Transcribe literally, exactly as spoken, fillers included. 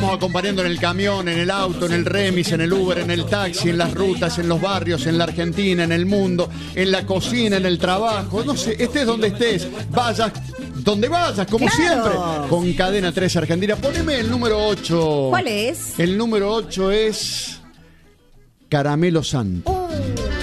estamos acompañando en el camión, en el auto, en el remis, en el Uber, en el taxi, en las rutas, en los barrios, en la Argentina, en el mundo, en la cocina, en el trabajo. No sé, estés donde estés, vayas donde vayas, como Claro. siempre, con Cadena tres Argentina. Poneme el número ocho. ¿Cuál es? El número ocho es Caramelo Santo. Uh,